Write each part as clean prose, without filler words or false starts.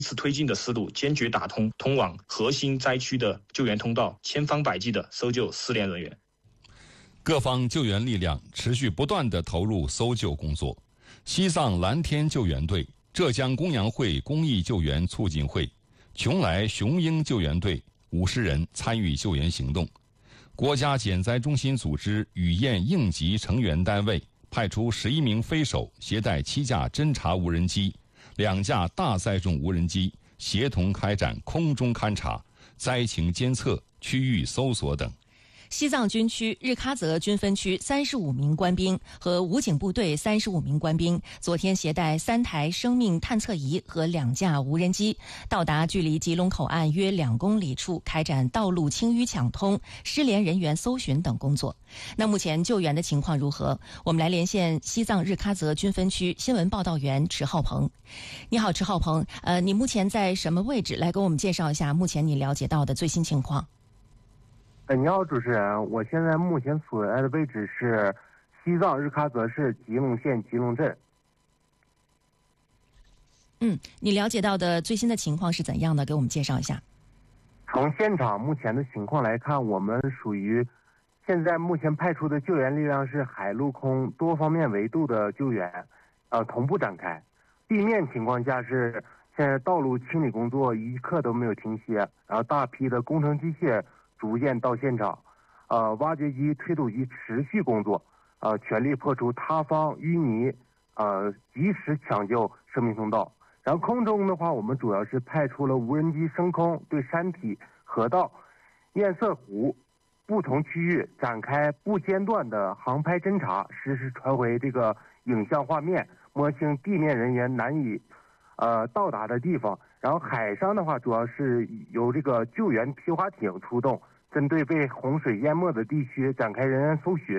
次推进的思路，坚决打通通往核心灾区的救援通道，千方百计地搜救失联人员。 各方救援力量持续不断地投入搜救工作。西藏蓝天救援队、浙江公羊会公益救援促进会、邛崃雄鹰救援队50人参与救援行动。国家减灾中心组织雨燕应急成员单位派出11名飞手，携带7架侦察无人机、2架大载重无人机，协同开展空中勘察、灾情监测、区域搜索等。 西藏军区日喀则军分区35名官兵和武警部队35名官兵昨天携带3台生命探测仪和2架无人机，到达距离吉隆口岸约2公里处，开展道路清淤抢通、失联人员搜寻等工作。那目前救援的情况如何？我们来连线西藏日喀则军分区新闻报道员池浩鹏。你好，池浩鹏，你目前在什么位置？来给我们介绍一下目前你了解到的最新情况。 你好，主持人，我现在目前所在的位置是西藏日喀则市吉隆县吉隆镇。 你了解到的最新的情况是怎样的？给我们介绍一下。 从现场目前的情况来看，我们属于现在目前派出的救援力量是海陆空多方面维度的救援，同步展开。地面情况下是现在道路清理工作一刻都没有停歇，然后大批的工程机械逐渐到现场，挖掘机、推土机持续工作，全力破除塌方、淤泥，及时抢救生命通道。然后空中的话，我们主要是派出了无人机升空，对山体、河道、堰塞湖不同区域展开不间断的航拍侦察，实时传回这个影像画面，摸清地面人员难以到达的地方。然后海上的话，主要是由这个救援皮划艇出动，针对被洪水淹没的地区展开人员搜寻。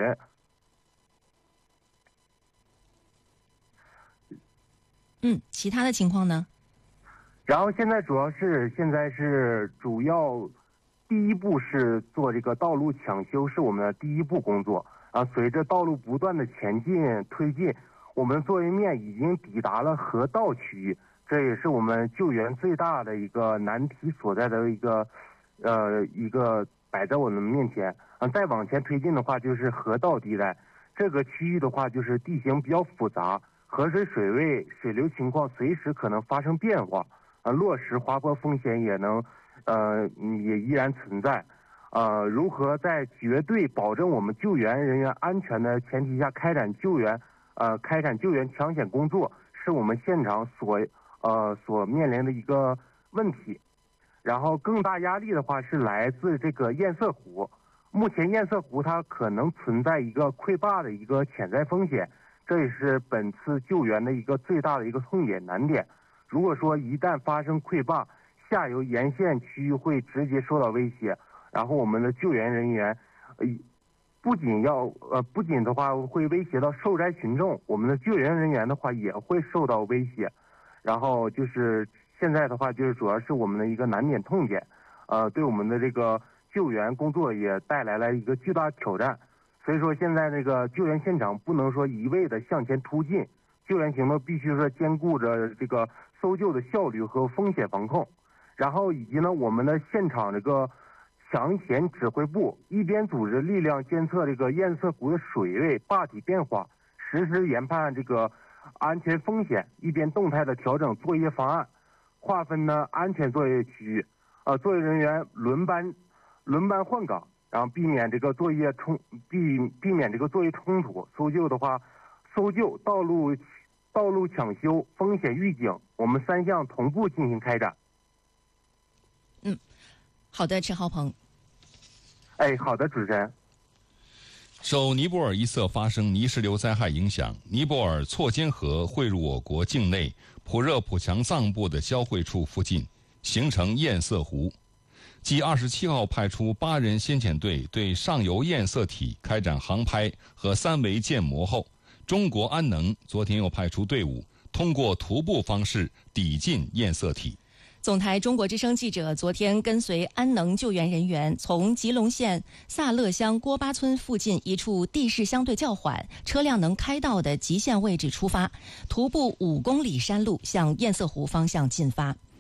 其他的情况呢？ 然后现在主要第一步是做这个道路抢修，是我们的第一步工作。随着道路不断的前进推进，我们作业面已经抵达了河道区域，这也是我们救援最大的一个难题所在的一个摆在我们面前。再往前推进的话，就是河道地带，这个区域的话就是地形比较复杂，河水水位、水流情况随时可能发生变化，落石滑坡风险也依然存在。如何在绝对保证我们救援人员安全的前提下开展救援抢险工作，是我们现场所面临的一个问题。然后更大压力的话是来自这个堰塞湖，目前堰塞湖它可能存在一个溃坝的一个潜在风险，这也是本次救援的一个最大的一个痛点难点。如果说一旦发生溃坝，下游沿线区域会直接受到威胁，然后我们的救援人员不仅的话会威胁到受灾群众，我们的救援人员的话也会受到威胁。然后就是现在的话就是主要是我们的一个难点痛点，对我们的这个救援工作也带来了一个巨大挑战。所以说现在这个救援现场不能说一味的向前突进，救援行动必须说兼顾着这个搜救的效率和风险防控。然后以及呢，我们的现场这个抢险指挥部一边组织力量监测这个堰塞湖的水位、坝体变化，实时研判这个安全风险，一边动态的调整作业方案，划分呢安全作业区域，作业人员轮班换岗，然后避免这个作业冲突。搜救的话，搜救、道路抢修、风险预警，我们3项同步进行开展。 好的，陈浩鹏。 好的，主持人。 受尼泊尔一色发生泥石流灾害影响，尼泊尔错尖河汇入我国境内普热普强藏部的交汇处附近，形成堰塞湖。继27号派出8人先遣队对上游堰塞体开展航拍和3维建模后，中国安能昨天又派出队伍，通过徒步方式抵近堰塞体。 总台中国之声记者昨天跟随安能救援人员从吉隆县萨勒乡郭巴村附近一处地势相对较缓、车辆能开道的极限位置出发，徒步5公里山路向堰塞湖方向进发。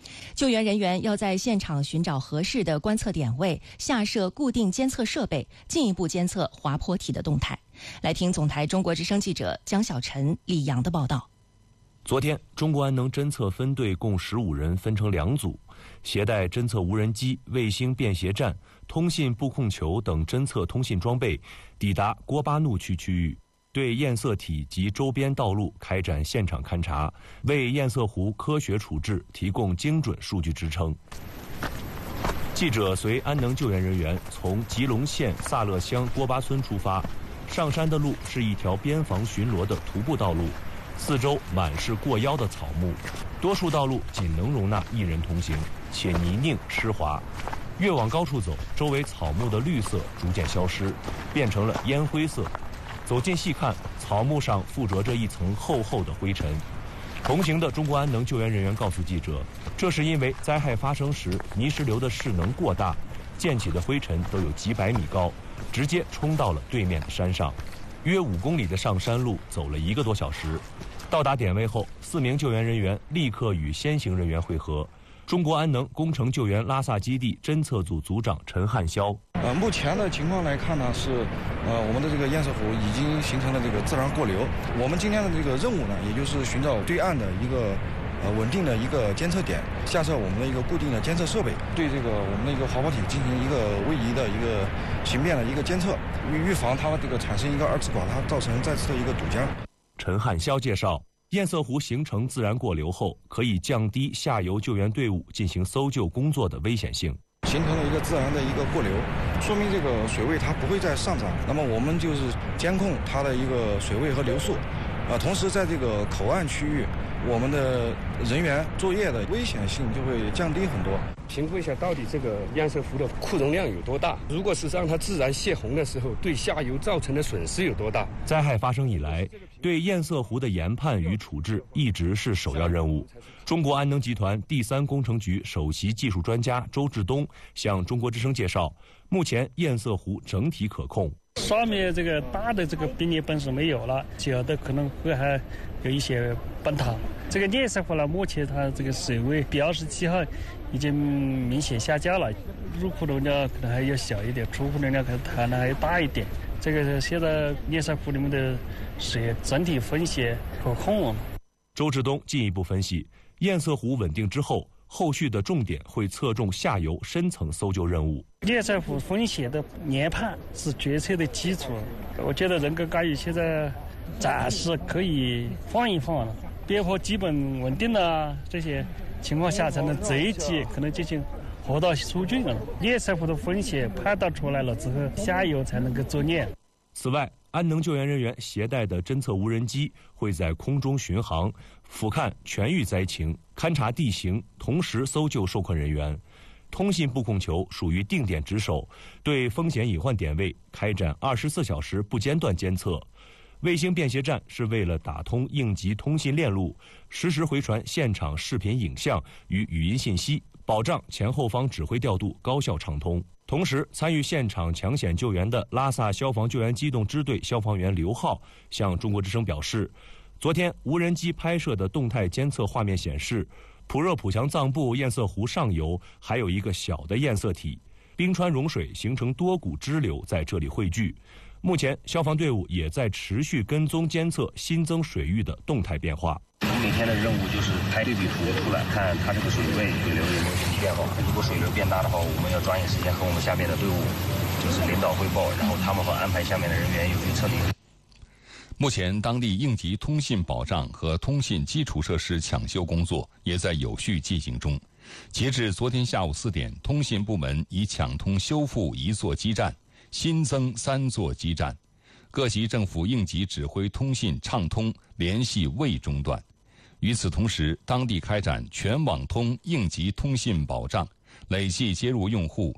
救援人员要在现场寻找合适的观测点位，下设固定监测设备，进一步监测滑坡体的动态。来听总台中国之声记者江小晨、李阳的报道。 昨天，中国安能侦测分队共15人分成2组，携带侦测无人机、卫星便携站、通信布控球等侦测通信装备，抵达郭巴怒区区域，对堰塞体及周边道路开展现场勘查，为堰塞湖科学处置提供精准数据支撑。记者随安能救援人员从吉隆县萨勒乡郭巴村出发，上山的路是一条边防巡逻的徒步道路，四周满是过腰的草木，多数道路仅能容纳1人通行，且泥泞湿滑。越往高处走，周围草木的绿色逐渐消失，变成了烟灰色。走近细看，草木上附着着一层厚厚的灰尘。同行的中国安能救援人员告诉记者，这是因为灾害发生时泥石流的势能过大，溅起的灰尘都有几百米高，直接冲到了对面的山上。约5公里的上山路走了1个多小时，到达点位后，4名救援人员立刻与先行人员会合。中国安能工程救援拉萨基地侦测组组长陈汉霄。 目前的情况来看呢，是我们的这个堰塞湖已经形成了这个自然过流。我们今天的这个任务呢，也就是寻找对岸的一个稳定的一个监测点，下设我们的一个固定的监测设备，对这个我们的一个滑坡体进行一个位移的一个形变的一个监测，预防它这个产生一个2次垮塌，造成再次的一个堵江。 陈汉霄介绍，堰塞湖形成自然过流后，可以降低下游救援队伍进行搜救工作的危险性。 形成了一个自然的一个过流，说明这个水位它不会再上涨。那么我们就是监控它的一个水位和流速，同时在这个口岸区域，我们的人员作业的危险性就会降低很多。 评估一下到底这个堰塞湖的库容量有多大，如果是让它自然泄洪的时候，对下游造成的损失有多大。 灾害发生以来，对堰塞湖的研判与处置一直是首要任务。中国安能集团第3工程局首席技术专家周志东向中国之声介绍，目前堰塞湖整体可控。 上面这个大的这个冰裂本是没有了，小的可能会还有一些崩塌。这个堰塞湖呢，目前它这个水位87号已经明显下降了，入库容量可能还要小一点，出库容量可能可能还要大一点。这个现在堰塞湖里面的水整体风险可控。 周志东进一步分析，堰塞湖稳定之后，后续的重点会侧重下游深层搜救任务。 堰塞湖风险的研判是决策的基础，我觉得人工干预现在暂时可以放一放了，边坡基本稳定了，这些情况下才能这一级可能进行河道疏浚了。堰塞湖的风险判断出来了之后，下游才能够作业。 此外，安能救援人员携带的侦测无人机会在空中巡航，俯瞰全域灾情，勘察地形，同时搜救受困人员。通信布控球属于定点值守，对风险隐患点位开展24小时不间断监测。卫星便携站是为了打通应急通信链路，实时回传现场视频影像与语音信息，保障前后方指挥调度高效畅通。同时，参与现场抢险救援的拉萨消防救援机动支队消防员刘浩向中国之声表示，昨天无人机拍摄的动态监测画面显示，普热普强藏布堰塞湖上游还有一个小的堰塞体，冰川融水形成多股支流在这里汇聚。目前，消防队伍也在持续跟踪监测新增水域的动态变化。 我们每天的任务就是拍对比图出来，看它这个水位、水流有没有什么变化。如果水流变大的话，我们要抓紧时间和我们下面的队伍就是领导汇报，然后他们会安排下面的人员有去撤离。 目前，当地应急通信保障和通信基础设施抢修工作也在有序进行中。截至昨天下午4点，通信部门已抢通修复1座基站，新增3座基站，各级政府应急指挥通信畅通，联系未中断。与此同时，当地开展全网通应急通信保障，累计接入用户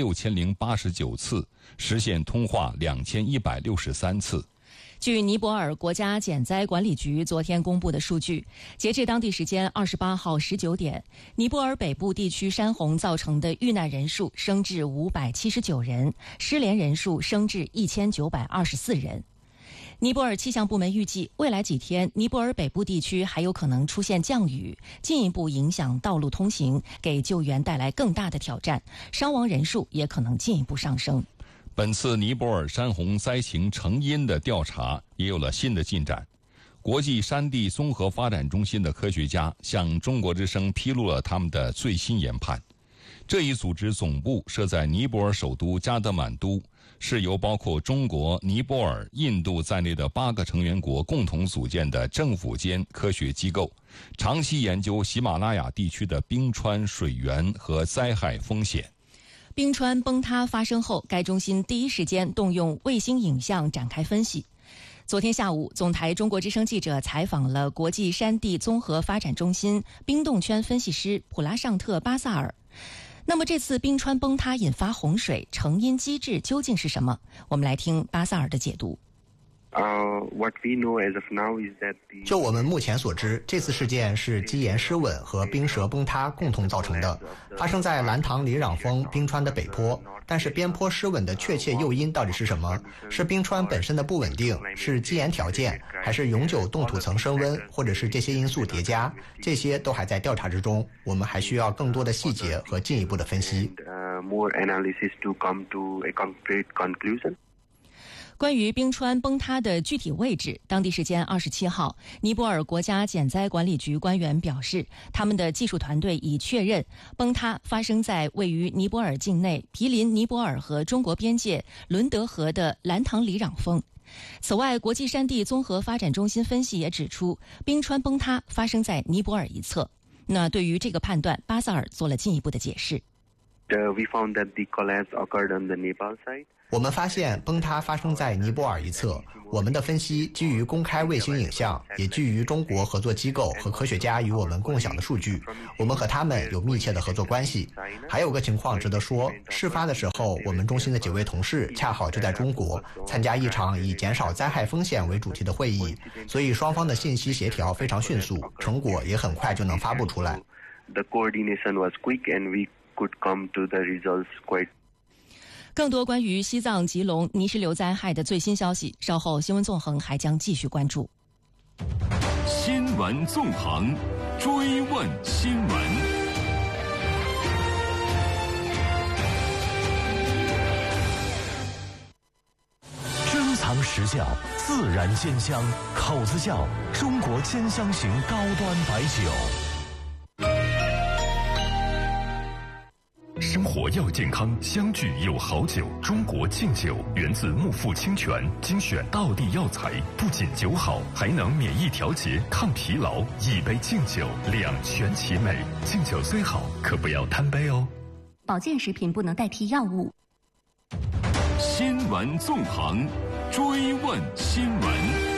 16089次，实现通话2163次。 据尼泊尔国家减灾管理局昨天公布的数据，截至当地时间28号19点，尼泊尔北部地区山洪造成的遇难人数升至579人，失联人数升至1924人。 尼泊尔气象部门预计，未来几天尼泊尔北部地区还有可能出现降雨，进一步影响道路通行，给救援带来更大的挑战，伤亡人数也可能进一步上升。 本次尼泊尔山洪灾情成因的调查也有了新的进展。国际山地综合发展中心的科学家向中国之声披露了他们的最新研判。这一组织总部设在尼泊尔首都加德满都，是由包括中国、尼泊尔、印度在内的8个成员国共同组建的政府间科学机构，长期研究喜马拉雅地区的冰川、水源和灾害风险。 冰川崩塌发生后，该中心第一时间动用卫星影像展开分析。昨天下午，总台中国之声记者采访了国际山地综合发展中心冰冻圈分析师普拉尚特·巴萨尔。那么这次冰川崩塌引发洪水，成因机制究竟是什么？我们来听巴萨尔的解读。 就我们目前所知，这次事件是基岩失稳和冰舌崩塌共同造成的，发生在兰唐里壤峰冰川的北坡。但是边坡失稳的确切诱因到底是什么？是冰川本身的不稳定，是基岩条件，还是永久冻土层升温，或者是这些因素叠加？这些都还在调查之中，我们还需要更多的细节和进一步的分析。 关于冰川崩塌的具体位置，当地时间27号，尼泊尔国家减灾管理局官员表示，他们的技术团队已确认崩塌发生在位于尼泊尔境内毗邻尼泊尔和中国边界伦德河的兰唐里壤峰。此外，国际山地综合发展中心分析也指出，冰川崩塌发生在尼泊尔一侧。那对于这个判断，巴萨尔做了进一步的解释。 我们发现崩塌发生在尼泊尔一侧。我们的分析基于公开卫星影像，也基于中国合作机构和科学家与我们共享的数据。我们和他们有密切的合作关系。还有个情况值得说，事发的时候，我们中心的几位同事恰好就在中国参加一场以减少灾害风险为主题的会议，所以双方的信息协调非常迅速，成果也很快就能发布出来。 更多关于西藏吉隆泥石流灾害的最新消息，稍后新闻纵横还将继续关注。 新闻纵横，追问新闻。 珍藏实窖，自然鲜香，口子窖，中国兼香型高端白酒。 生活要健康，相聚有好酒。中国敬酒源自木富清泉，精选道地药材，不仅酒好，还能免疫调节、抗疲劳。一杯敬酒，两全其美。敬酒虽好，可不要贪杯哦。 保健食品不能代替药物。 新闻纵横，追问新闻。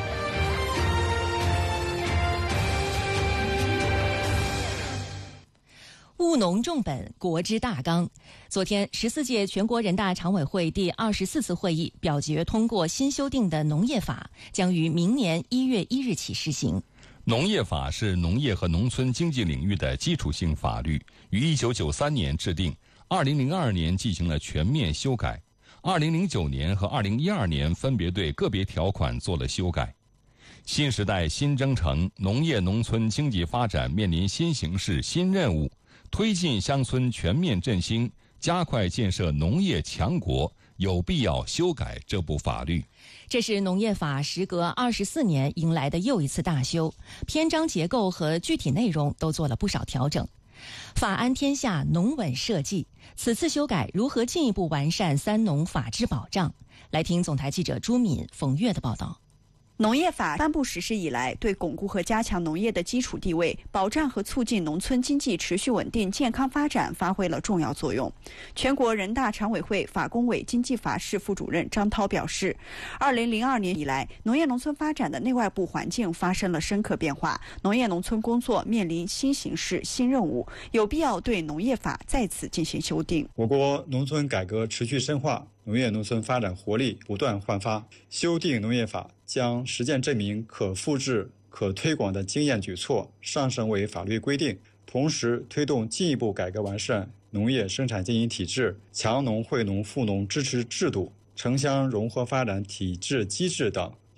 务农重本，国之大纲。昨天，14届全国人大常委会第24次会议表决通过新修订的农业法，将于明年1月1日起施行。 农业法是农业和农村经济领域的基础性法律，于1993年制定，2002年进行了全面修改，2009年和2012年分别对个别条款做了修改。新时代新征程，农业农村经济发展面临新形势、新任务。推进乡村全面振兴，加快建设农业强国，有必要修改这部法律。 这是农业法时隔24年迎来的又一次大修，篇章结构和具体内容都做了不少调整。法安天下，农稳社稷。此次修改如何进一步完善三农法治保障？来听总台记者朱敏、冯月的报道。 农业法颁布实施以来，对巩固和加强农业的基础地位，保障和促进农村经济持续稳定、健康发展发挥了重要作用。全国人大常委会法工委经济法室副主任张涛表示，2002年以来，农业农村发展的内外部环境发生了深刻变化，农业农村工作面临新形势、新任务，有必要对农业法再次进行修订。 我国农村改革持续深化，农业农村发展活力不断焕发。修订农业法将实践证明可复制、可推广的经验举措上升为法律规定，同时推动进一步改革完善农业生产经营体制、强农惠农富农支持制度、城乡融合发展体制机制等，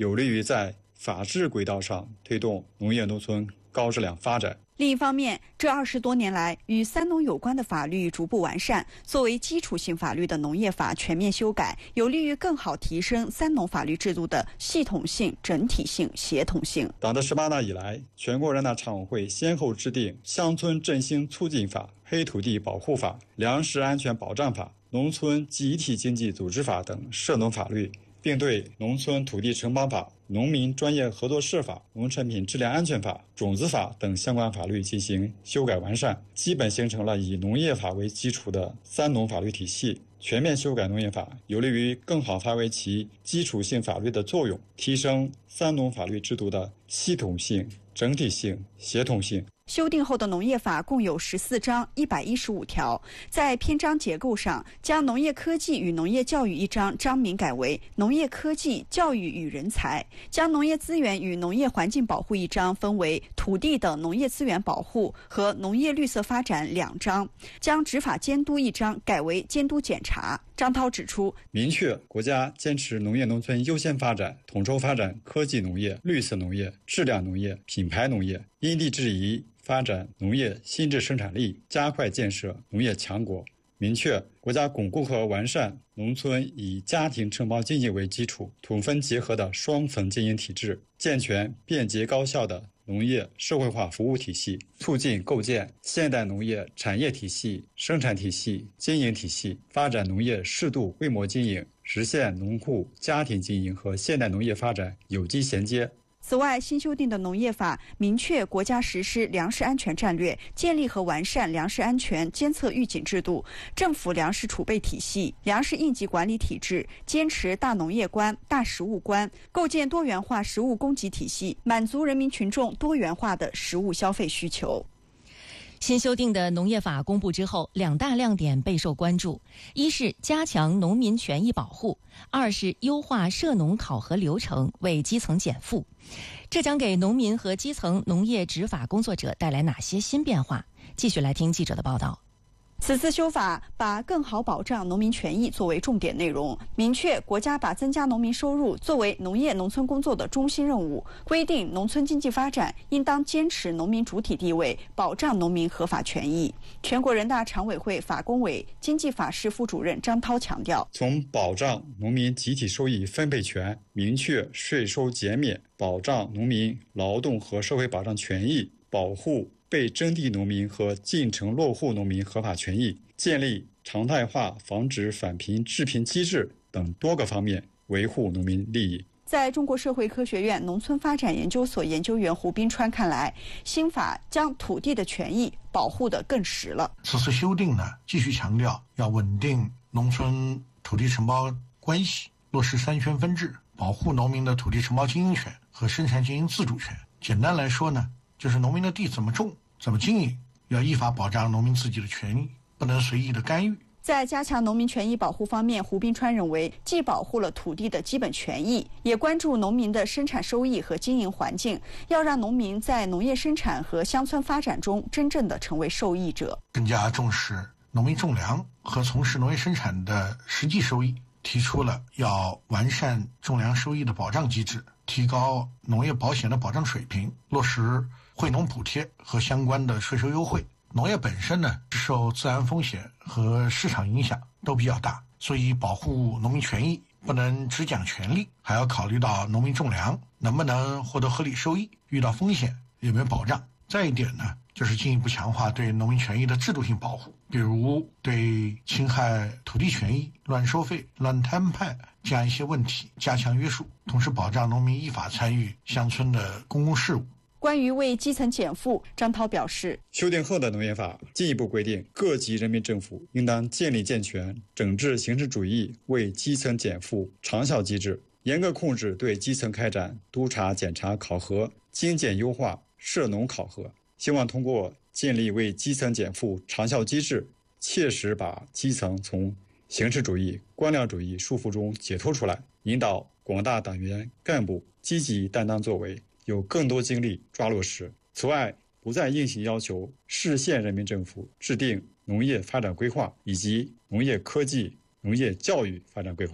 有利于在法治轨道上推动农业农村高质量发展。 另一方面，这20多年来，与三农有关的法律逐步完善，作为基础性法律的农业法全面修改，有利于更好提升三农法律制度的系统性、整体性、协同性。 党的18大以来，全国人大常委会先后制定《乡村振兴促进法》、《黑土地保护法》、《粮食安全保障法》、《农村集体经济组织法》等涉农法律，并对《农村土地承包法》、《农民专业合作社法》、《农产品质量安全法》、《种子法》等相关法律进行修改完善，基本形成了以农业法为基础的三农法律体系。全面修改农业法，有利于更好发挥其基础性法律的作用，提升三农法律制度的系统性、整体性、协同性。 修订后的农业法共有14章115条，在篇章结构上，将农业科技与农业教育一章章名改为农业科技、教育与人才，将农业资源与农业环境保护一章分为土地等农业资源保护和农业绿色发展2章，将执法监督一章改为监督检查。张涛指出， 明确国家坚持农业农村优先发展，统筹发展科技农业、绿色农业、质量农业、品牌农业，因地制宜发展农业新质生产力，加快建设农业强国。明确国家巩固和完善农村以家庭承包经济为基础、土分结合的双层经营体制，健全便捷高效的农业社会化服务体系，促进构建现代农业产业体系、生产体系、经营体系，发展农业适度规模经营，实现农户家庭经营和现代农业发展有机衔接。 此外，新修订的农业法明确国家实施粮食安全战略，建立和完善粮食安全监测预警制度，政府粮食储备体系、粮食应急管理体制，坚持大农业观、大食物观，构建多元化食物供给体系，满足人民群众多元化的食物消费需求。 新修订的农业法公布之后，2大亮点备受关注：一是加强农民权益保护，2是优化涉农考核流程，为基层减负。这将给农民和基层农业执法工作者带来哪些新变化？继续来听记者的报道。 此次修法把更好保障农民权益作为重点内容，明确国家把增加农民收入作为农业农村工作的中心任务，规定农村经济发展应当坚持农民主体地位，保障农民合法权益。全国人大常委会法工委经济法室副主任张涛强调， 从保障农民集体收益分配权、明确税收减免、保障农民劳动和社会保障权益、保护被征地农民和进城落户农民合法权益，建立常态化防止返贫致贫机制等多个方面维护农民利益。 在中国社会科学院农村发展研究所研究员胡斌川看来，新法将土地的权益保护得更实了。 此次修订呢，继续强调要稳定农村土地承包关系，落实3权分治，保护农民的土地承包经营权和生产经营自主权。简单来说呢，就是农民的地怎么种、怎么经营，要依法保障农民自己的权益，不能随意的干预。 在加强农民权益保护方面，胡斌川认为，既保护了土地的基本权益，也关注农民的生产收益和经营环境，要让农民在农业生产和乡村发展中真正的成为受益者。 更加重视农民种粮和从事农业生产的实际收益，提出了要完善种粮收益的保障机制，提高农业保险的保障水平，落实惠农补贴和相关的税收优惠。农业本身呢，受自然风险和市场影响都比较大，所以保护农民权益不能只讲权利，还要考虑到农民种粮能不能获得合理收益，遇到风险有没有保障。再一点呢，就是进一步强化对农民权益的制度性保护，比如对侵害土地权益、乱收费、乱摊派这样一些问题加强约束，同时保障农民依法参与乡村的公共事务。 关于为基层减负，张涛表示， 修订后的农业法进一步规定，各级人民政府应当建立健全整治形式主义为基层减负长效机制，严格控制对基层开展督查、检查、考核、精简优化涉农考核。希望通过建立为基层减负长效机制，切实把基层从形式主义、官僚主义束缚中解脱出来，引导广大党员干部积极担当作为，有更多精力抓落实。此外，不再硬性要求市县人民政府制定农业发展规划以及农业科技、农业教育发展规划。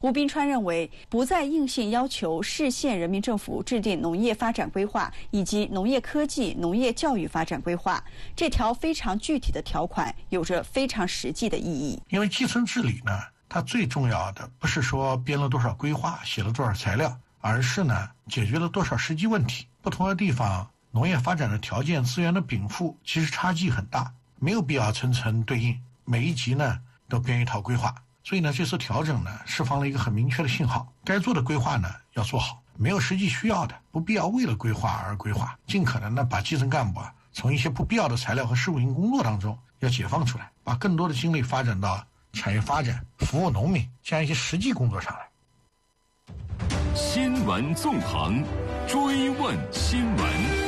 胡斌川认为，不再硬性要求市县人民政府制定农业发展规划以及农业科技、农业教育发展规划，这条非常具体的条款有着非常实际的意义。 因为基层治理呢，它最重要的不是说编了多少规划、写了多少材料，而是呢解决了多少实际问题。不同的地方农业发展的条件、资源的禀赋其实差距很大，没有必要层层对应，每一级呢都编一套规划。所以呢，这次调整呢，释放了一个很明确的信号，该做的规划呢要做好，没有实际需要的，不必要为了规划而规划，尽可能的把基层干部从一些不必要的材料和事务性工作当中要解放出来，把更多的精力发展到产业发展、服务农民这样一些实际工作上来。 新闻纵横，追问新闻。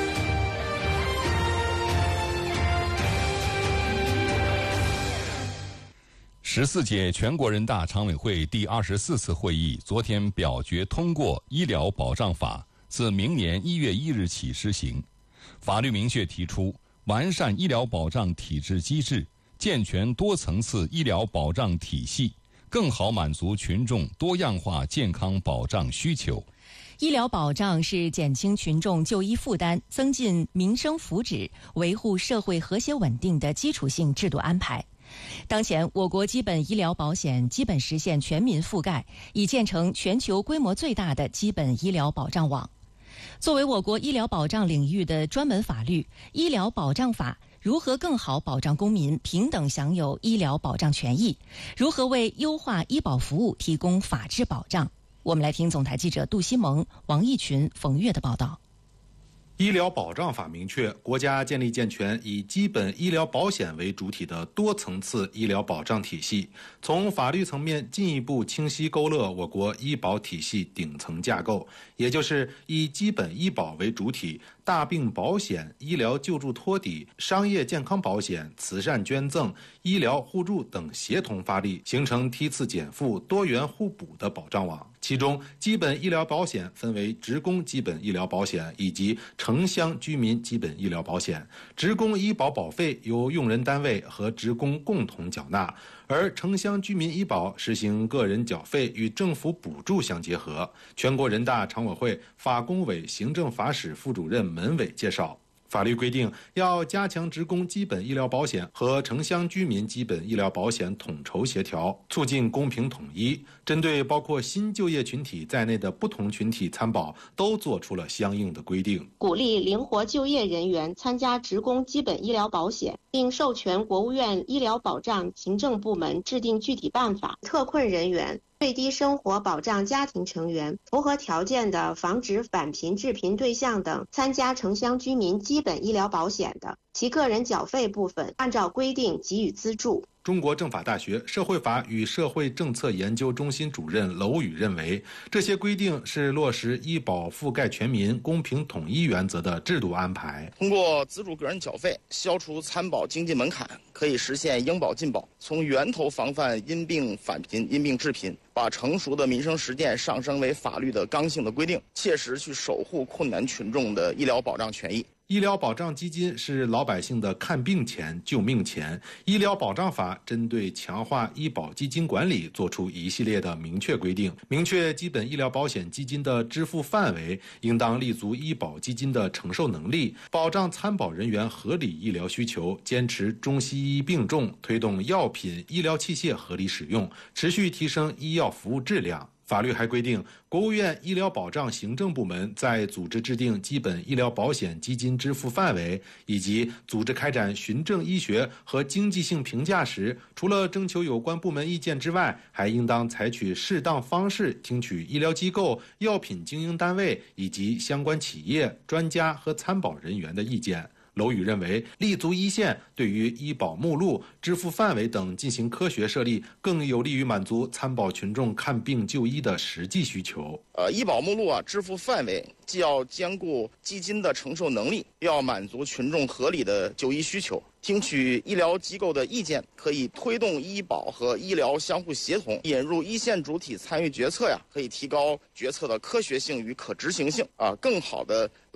14届全国人大常委会第24次会议昨天表决通过医疗保障法，自明年1月1日起施行。法律明确提出，完善医疗保障体制机制，健全多层次医疗保障体系，更好满足群众多样化健康保障需求。 医疗保障是减轻群众就医负担、增进民生福祉、维护社会和谐稳定的基础性制度安排。当前，我国基本医疗保险基本实现全民覆盖，已建成全球规模最大的基本医疗保障网。作为我国医疗保障领域的专门法律，《医疗保障法》如何更好保障公民平等享有医疗保障权益？如何为优化医保服务提供法治保障？我们来听总台记者杜西蒙、王义群、冯月的报道。 医疗保障法明确，国家建立健全以基本医疗保险为主体的多层次医疗保障体系，从法律层面进一步清晰勾勒我国医保体系顶层架构，也就是以基本医保为主体，大病保险、医疗救助托底、商业健康保险、慈善捐赠、医疗互助等协同发力，形成梯次减负、多元互补的保障网。其中，基本医疗保险分为职工基本医疗保险以及城乡居民基本医疗保险。职工医保保费由用人单位和职工共同缴纳，而城乡居民医保实行个人缴费与政府补助相结合。全国人大常委会法工委行政法室副主任门伟介绍，法律规定要加强职工基本医疗保险和城乡居民基本医疗保险统筹协调，促进公平统一。针对包括新就业群体在内的不同群体参保，都做出了相应的规定。 鼓励灵活就业人员参加职工基本医疗保险，并授权国务院医疗保障行政部门制定具体办法。特困人员、最低生活保障家庭成员、符合条件的防止返贫致贫对象等参加城乡居民基本医疗保险的，其个人缴费部分按照规定给予资助。 中国政法大学社会法与社会政策研究中心主任娄宇认为，这些规定是落实医保覆盖全民、公平统一原则的制度安排。 通过资助个人缴费，消除参保经济门槛，可以实现应保尽保，从源头防范因病返贫、因病致贫，把成熟的民生实践上升为法律的刚性的规定，切实去守护困难群众的医疗保障权益。 医疗保障基金是老百姓的看病钱、救命钱。医疗保障法针对强化医保基金管理作出一系列的明确规定，明确基本医疗保险基金的支付范围，应当立足医保基金的承受能力，保障参保人员合理医疗需求，坚持中西医并重，推动药品、医疗器械合理使用，持续提升医药服务质量。法律还规定，国务院医疗保障行政部门在组织制定基本医疗保险基金支付范围以及组织开展循证医学和经济性评价时，除了征求有关部门意见之外，还应当采取适当方式听取医疗机构、药品经营单位以及相关企业、专家和参保人员的意见。娄宇认为，立足一线，对于医保目录、支付范围等进行科学设立，更有利于满足参保群众看病就医的实际需求。 医保目录支付范围既要兼顾基金的承受能力，又要满足群众合理的就医需求。听取医疗机构的意见，可以推动医保和医疗相互协同，引入一线主体参与决策可以提高决策的科学性与可执行性更好的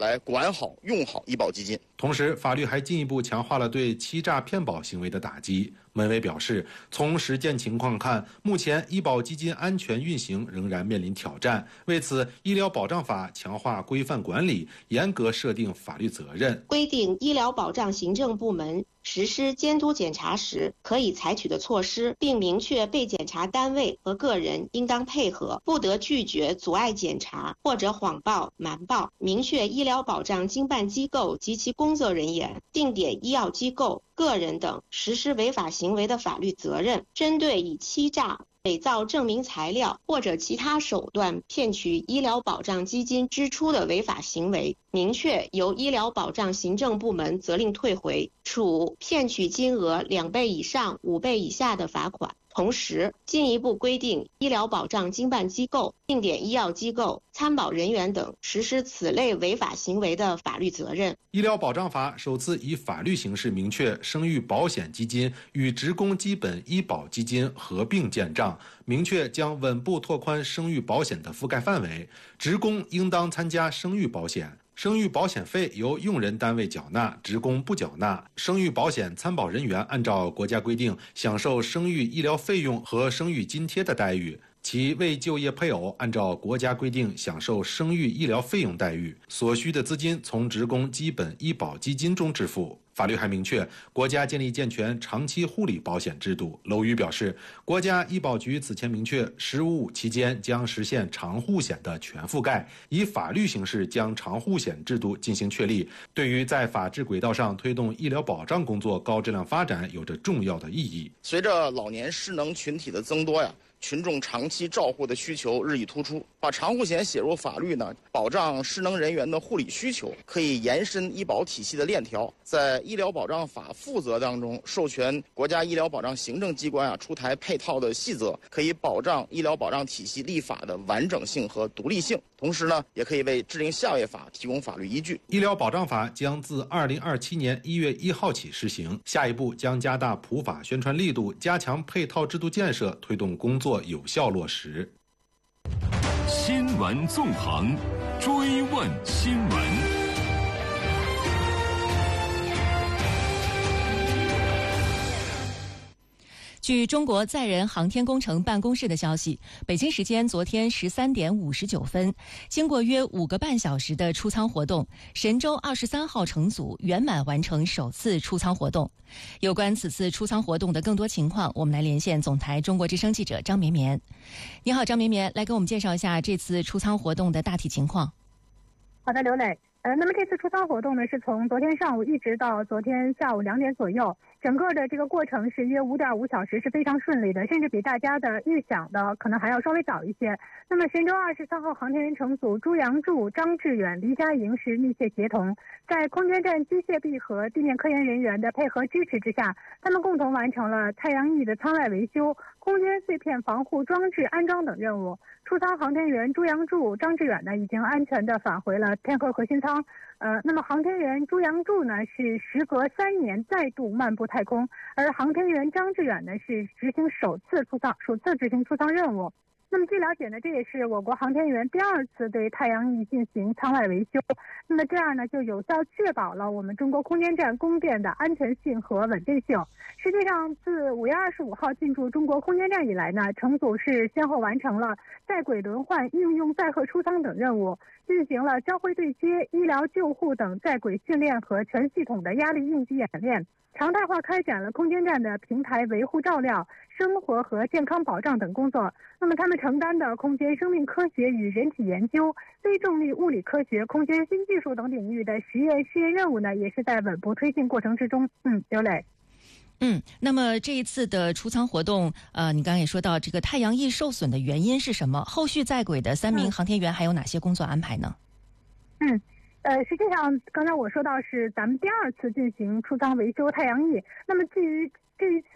来管好用好医保基金。 同时，法律还进一步强化了对欺诈骗保行为的打击。门委表示，从实践情况看，目前医保基金安全运行仍然面临挑战。为此，医疗保障法强化规范管理，严格设定法律责任， 规定医疗保障行政部门实施监督检查时可以采取的措施，并明确被检查单位和个人应当配合，不得拒绝、阻碍检查或者谎报、瞒报。明确医疗保障经办机构及其工作人员、定点医药机构、个人等实施违法行为的法律责任。针对以欺诈、伪造证明材料或者其他手段骗取医疗保障基金支出的违法行为，明确由医疗保障行政部门责令退回，处骗取金额2倍以上5倍以下的罚款。同时，进一步规定医疗保障经办机构、定点医药机构、参保人员等实施此类违法行为的法律责任。 医疗保障法首次以法律形式明确生育保险基金与职工基本医保基金合并建账，明确将稳步拓宽生育保险的覆盖范围，职工应当参加生育保险。生育保险费由用人单位缴纳，职工不缴纳。生育保险参保人员按照国家规定享受生育医疗费用和生育津贴的待遇，其未就业配偶按照国家规定享受生育医疗费用待遇，所需的资金从职工基本医保基金中支付。法律还明确，国家建立健全长期护理保险制度。娄宇表示，国家医保局此前明确，“15+5”期间将实现长护险的全覆盖，以法律形式将长护险制度进行确立，对于在法治轨道上推动医疗保障工作高质量发展有着重要的意义。 随着老年失能群体的增多群众长期照护的需求日益突出，把长护险写入法律呢，保障失能人员的护理需求，可以延伸医保体系的链条。在医疗保障法负责当中，授权国家医疗保障行政机关出台配套的细则，可以保障医疗保障体系立法的完整性和独立性。同时呢，也可以为制定下位法提供法律依据。 医疗保障法将自2027年1月1号起施行，下一步将加大普法宣传力度，加强配套制度建设，推动工作有效落实。 新闻纵横，追问新闻。 据中国载人航天工程办公室的消息，北京时间昨天13点59分，经过约5个半小时的出舱活动，神舟23号乘组圆满完成首次出舱活动。有关此次出舱活动的更多情况，我们来连线总台中国之声记者张绵绵。你好，张绵绵，来给我们介绍一下这次出舱活动的大体情况。 好的，刘磊。那么这次出舱活动呢，是从昨天上午一直到昨天下午2点左右，整个的这个过程是约5.5小时，是非常顺利的，甚至比大家的预想的可能还要稍微早一些。那么神舟23号航天员乘组朱杨柱、张志远、黎佳莹是密切协同，在空间站机械臂和地面科研人员的配合支持之下，他们共同完成了太阳翼的舱外维修、空间碎片防护装置安装等任务。出舱航天员朱杨柱、张志远呢，已经安全地返回了天河核心舱。那么航天员朱杨柱呢，是时隔3年再度漫步太空，而航天员张志远呢，是首次执行出舱任务。那么据了解呢，这也是我国航天员第2次对太阳翼进行舱外维修。那么这样呢，就有效确保了我们中国空间站供电的安全性和稳定性。实际上，自5月25号进驻中国空间站以来呢，乘组是先后完成了在轨轮换、应用载荷出舱等任务，进行了交会对接、医疗救护等在轨训练和全系统的压力应急演练，常态化开展了空间站的平台维护照料、生活和健康保障等工作。那么他们承担的空间生命科学与人体研究、微重力物理科学、空间新技术等领域的实验任务呢，也是在稳步推进过程之中。刘磊。 那么这一次的出舱活动，你刚刚也说到这个太阳翼受损的原因是什么？后续在轨的3名航天员还有哪些工作安排呢？ 实际上刚才我说到是咱们第2次进行出舱维修太阳翼。那么基于这一次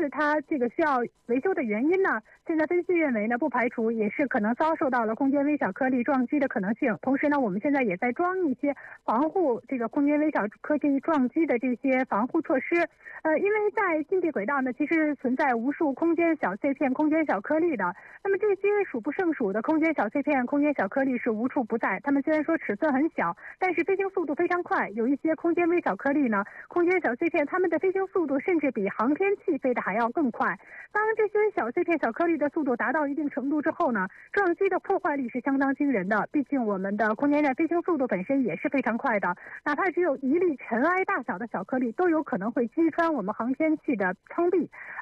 次它这个需要维修的原因呢，现在分析认为呢，不排除也是可能遭受到了空间微小颗粒撞击的可能性。同时呢，我们现在也在装一些防护这个空间微小颗粒撞击的这些防护措施。因为在近地轨道呢，其实存在无数空间小碎片、空间小颗粒的。那么这些数不胜数的空间小碎片、空间小颗粒是无处不在。它们虽然说尺寸很小，但是飞行速度非常快。有一些空间微小颗粒呢，空间小碎片，它们的飞行速度甚至比航天器飞得还要更快。当这些小碎片、小颗粒的速度达到一定程度之后呢，撞击的破坏力是相当惊人的。毕竟我们的空间站飞行速度本身也是非常快的，哪怕只有一粒尘埃大小的小颗粒，都有可能会击穿我们航天器的舱壁。